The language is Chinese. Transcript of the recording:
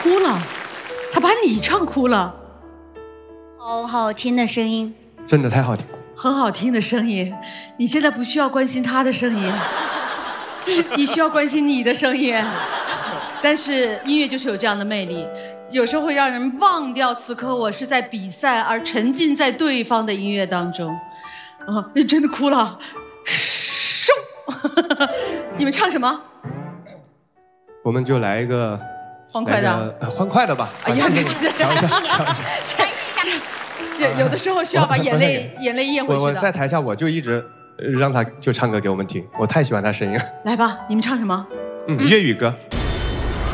哭了，他把你唱哭了。 好好听的声音， 真的太好听， 很好听的声音。你现在不需要关心他的声音，你需要关心你的声音。但是音乐就是有这样的魅力，有时候会让人忘掉此刻我是在比赛，而沉浸在对方的音乐当中。你真的哭了，收。你们唱什么？ 我们就来一个欢快的， 欢快的吧。 哎呀，有的时候需要把眼泪咽回去的。 我在台下我就一直让他就唱歌给我们听，我太喜欢他声音了。 来吧，你们唱什么？ 粤语歌。